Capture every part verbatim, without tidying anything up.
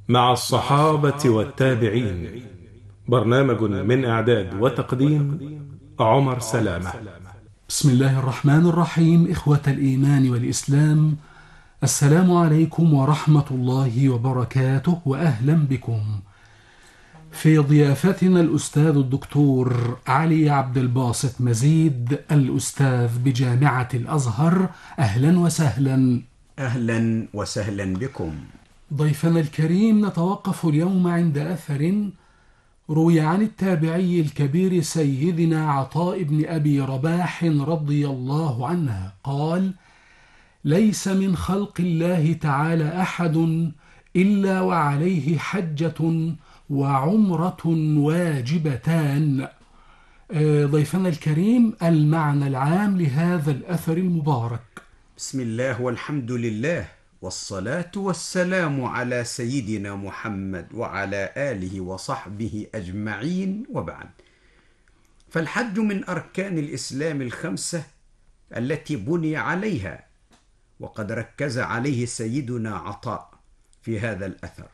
مع الصحابة والتابعين. برنامج من إعداد وتقديم عمر سلامة. بسم الله الرحمن الرحيم. إخوة الإيمان والإسلام، السلام عليكم ورحمة الله وبركاته، وأهلا بكم في ضيافتنا الأستاذ الدكتور علي عبد الباسط مزيد، الأستاذ بجامعة الأزهر. أهلا وسهلا. أهلا وسهلا بكم. ضيفنا الكريم، نتوقف اليوم عند أثر روي عن التابعي الكبير سيدنا عطاء بن أبي رباح رضي الله عنه قال: ليس من خلق الله تعالى أحد إلا وعليه حجة وعمرة واجبتان. ضيفنا الكريم، المعنى العام لهذا الأثر المبارك. بسم الله والحمد لله، والصلاة والسلام على سيدنا محمد وعلى آله وصحبه أجمعين، وبعد. فالحج من أركان الإسلام الخمسة التي بني عليها، وقد ركز عليه سيدنا عطاء في هذا الأثر.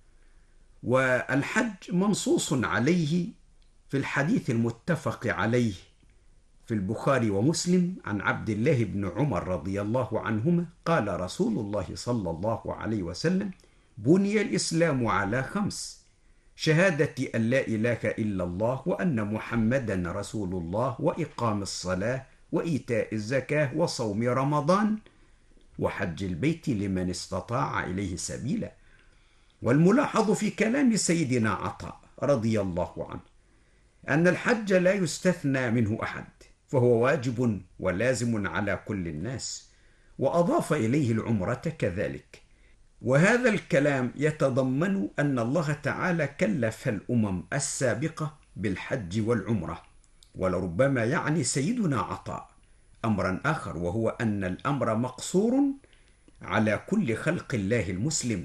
والحج منصوص عليه في الحديث المتفق عليه في البخاري ومسلم عن عبد الله بن عمر رضي الله عنهما قال رسول الله صلى الله عليه وسلم: بني الإسلام على خمس: شهادة أن لا إله إلا الله وأن محمدا رسول الله، وإقام الصلاة، وإيتاء الزكاة، وصوم رمضان، وحج البيت لمن استطاع إليه سبيلا. والملاحظ في كلام سيدنا عطاء رضي الله عنه أن الحج لا يستثنى منه أحد، فهو واجب ولازم على كل الناس، وأضاف إليه العمرة كذلك. وهذا الكلام يتضمن أن الله تعالى كلف الأمم السابقة بالحج والعمرة، ولربما يعني سيدنا عطاء أمرا آخر، وهو أن الأمر مقصور على كل خلق الله المسلم.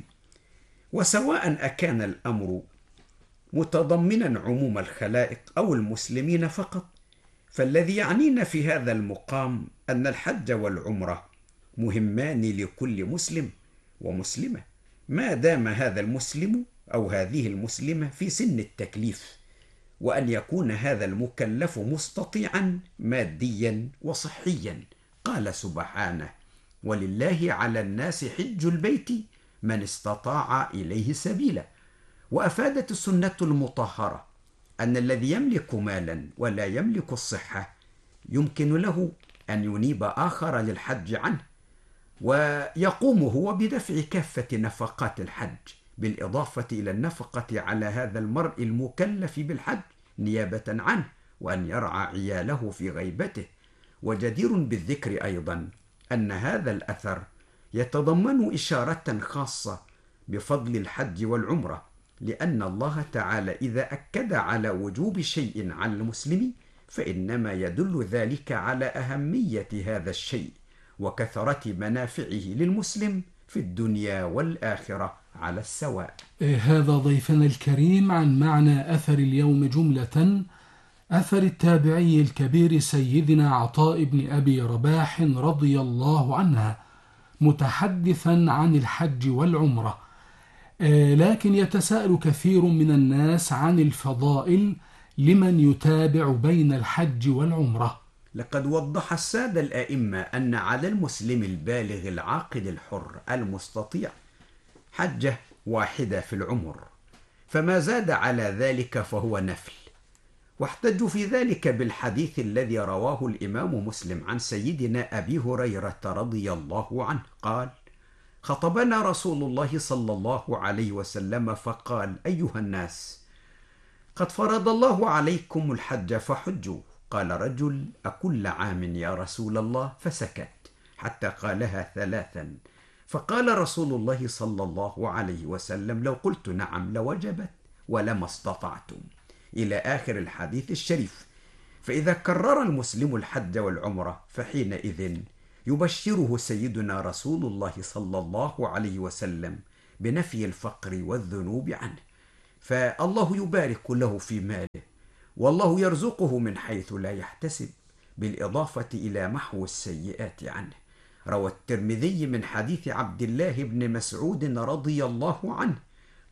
وسواء أكان الأمر متضمنا عموم الخلائق أو المسلمين فقط، فالذي يعنينا في هذا المقام أن الحج والعمرة مهمان لكل مسلم ومسلمة، ما دام هذا المسلم أو هذه المسلمة في سن التكليف، وأن يكون هذا المكلف مستطيعا ماديا وصحيا. قال سبحانه: ولله على الناس حج البيت من استطاع إليه سبيلا. وأفادت السنة المطهرة أن الذي يملك مالا ولا يملك الصحة يمكن له أن ينيب آخر للحج عنه، ويقوم هو بدفع كافة نفقات الحج، بالإضافة إلى النفقة على هذا المرء المكلف بالحج نيابة عنه، وأن يرعى عياله في غيبته. وجدير بالذكر أيضا أن هذا الأثر يتضمن إشارة خاصة بفضل الحج والعمرة، لأن الله تعالى إذا أكد على وجوب شيء على المسلم فإنما يدل ذلك على أهمية هذا الشيء وكثرة منافعه للمسلم في الدنيا والآخرة على السواء. هذا ضيفنا الكريم عن معنى أثر اليوم جملة. أثر التابعي الكبير سيدنا عطاء بن أبي رباح رضي الله عنه، متحدثا عن الحج والعمرة. لكن يتساءل كثير من الناس عن الفضائل لمن يتابع بين الحج والعمرة. لقد وضح السادة الآئمة أن على المسلم البالغ العاقل الحر المستطيع حجة واحدة في العمر، فما زاد على ذلك فهو نفل. واحتجوا في ذلك بالحديث الذي رواه الإمام مسلم عن سيدنا أبي هريرة رضي الله عنه قال: خطبنا رسول الله صلى الله عليه وسلم فقال: أيها الناس، قد فرض الله عليكم الحج فحجوا. قال رجل: أكل عام يا رسول الله؟ فسكت حتى قالها ثلاثا، فقال رسول الله صلى الله عليه وسلم: لو قلت نعم لوجبت ولما استطعتم، إلى آخر الحديث الشريف. فإذا كرر المسلم الحج والعمرة فحينئذ يبشره سيدنا رسول الله صلى الله عليه وسلم بنفي الفقر والذنوب عنه، فالله يبارك له في ماله، والله يرزقه من حيث لا يحتسب، بالإضافة إلى محو السيئات عنه. روى الترمذي من حديث عبد الله بن مسعود رضي الله عنه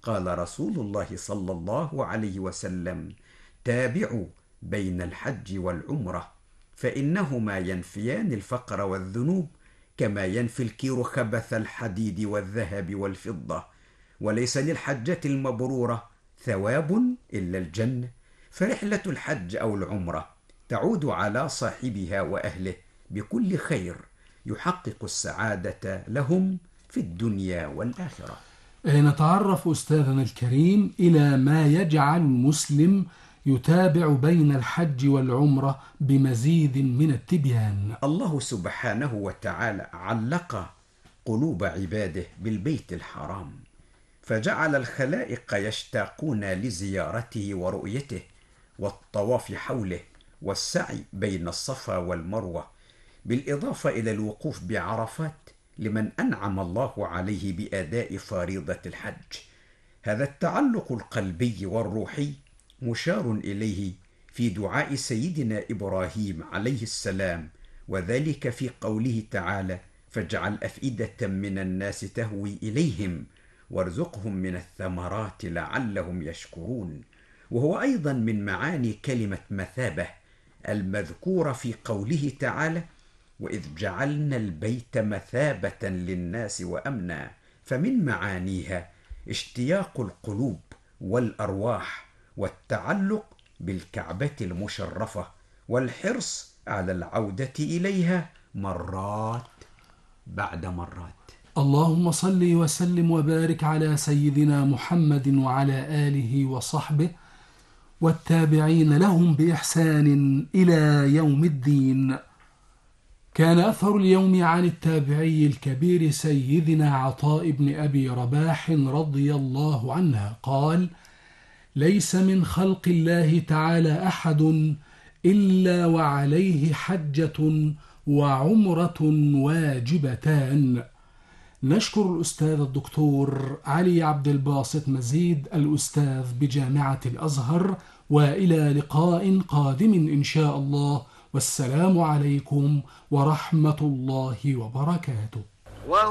قال رسول الله صلى الله عليه وسلم: تابعوا بين الحج والعمرة، فإنهما ينفيان الفقر والذنوب كما ينفي الكير خبث الحديد والذهب والفضة، وليس للحجة المبرورة ثواب إلا الجنة، فرحلة الحج أو العمرة تعود على صاحبها وأهله بكل خير يحقق السعادة لهم في الدنيا والآخرة. نتعرف أستاذنا الكريم إلى ما يجعل المسلم يتابع بين الحج والعمرة بمزيد من التبيان. الله سبحانه وتعالى علق قلوب عباده بالبيت الحرام، فجعل الخلائق يشتاقون لزيارته ورؤيته والطواف حوله والسعي بين الصفا والمروة، بالإضافة إلى الوقوف بعرفات لمن أنعم الله عليه بأداء فريضة الحج. هذا التعلق القلبي والروحي مشار إليه في دعاء سيدنا إبراهيم عليه السلام، وذلك في قوله تعالى: فاجعل أفئدة من الناس تهوي إليهم وارزقهم من الثمرات لعلهم يشكرون. وهو أيضا من معاني كلمة مثابة المذكورة في قوله تعالى: وإذ جعلنا البيت مثابة للناس وأمنا، فمن معانيها اشتياق القلوب والأرواح والتعلق بالكعبة المشرفة والحرص على العودة إليها مرات بعد مرات. اللهم صل وسلم وبارك على سيدنا محمد وعلى آله وصحبه والتابعين لهم بإحسان إلى يوم الدين. كان أثر اليوم عن التابعي الكبير سيدنا عطاء بن أبي رباح رضي الله عنه قال: ليس من خلق الله تعالى أحد إلا وعليه حجة وعمرة واجبتان. نشكر الأستاذ الدكتور علي عبد الباسط مزيد الأستاذ بجامعة الأزهر، وإلى لقاء قادم إن شاء الله، والسلام عليكم ورحمة الله وبركاته.